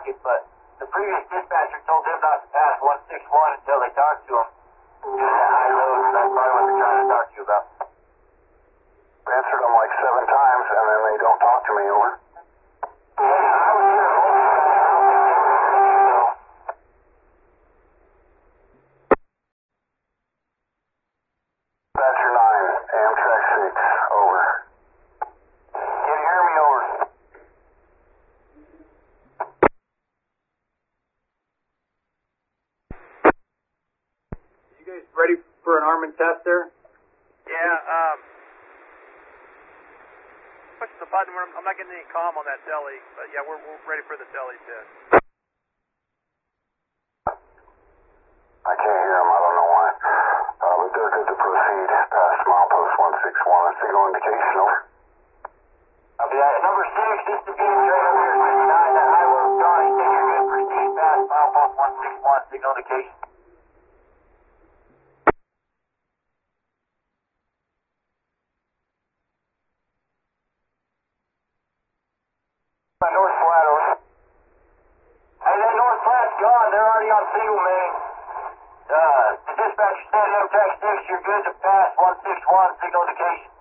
pocket, but the previous dispatcher told them not to pass 161 until they talked to him. Due to that high load, so that's probably what they're trying to talk to you about. Answered them like 7 times, and then they don't talk to me, over. Yeah, I was here most of the time. I don't think they were listening, though. Dispatcher 9, Amtrak 6, over. Can you hear me, over? You guys ready for an arm and test there? Yeah, push the button. I'm not getting any comm on that telly, but yeah, we're ready for the telly test. I can't hear them, I don't know why. But they're good to proceed past milepost 161. Signal indication, over. Copy that. Number 6, this is the Phoenix train over here, 59. That high load gone. You think you're good? Proceed past milepost 161. Signal indication. North Flat, over. Hey, that North Flat's gone. They're already on single main. The dispatcher said Amtrak 6, you're good to pass 161, signal indication.